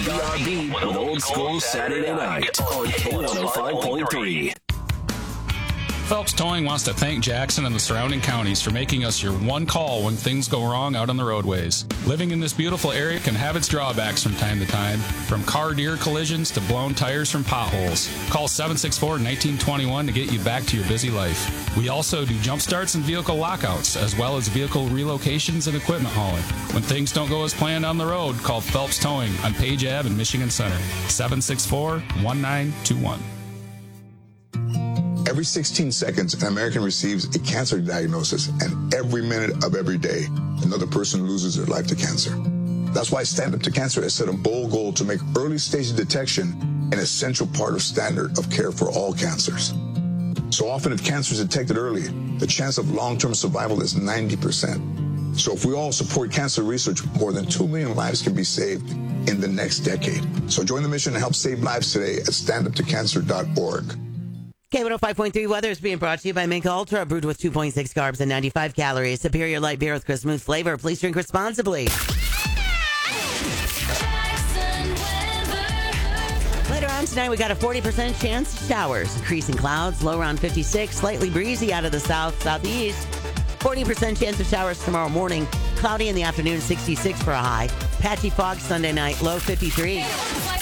BRB with Old School Saturday Night on K105.3. Phelps Towing wants to thank Jackson and the surrounding counties for making us your one call when things go wrong out on the roadways. Living in this beautiful area can have its drawbacks from time to time, from car deer collisions to blown tires from potholes. Call 764-1921 to get you back to your busy life. We also do jump starts and vehicle lockouts, as well as vehicle relocations and equipment hauling. When things don't go as planned on the road, call Phelps Towing on Page Ave in Michigan Center, 764-1921. Every 16 seconds, an American receives a cancer diagnosis, and every minute of every day, another person loses their life to cancer. That's why Stand Up to Cancer has set a bold goal to make early stage detection an essential part of standard of care for all cancers. So often, if cancer is detected early, the chance of long-term survival is 90%. So if we all support cancer research, more than 2 million lives can be saved in the next decade. So join the mission and help save lives today at standuptocancer.org. K105.3 weather is being brought to you by Mink Ultra, brewed with 2.6 carbs and 95 calories. Superior light beer with crisp, smooth flavor. Please drink responsibly. Later on tonight, we got a 40% chance of showers. Increasing clouds, low around 56, slightly breezy out of the south, southeast. 40% chance of showers tomorrow morning. Cloudy in the afternoon, 66 for a high. Patchy fog Sunday night, low 53.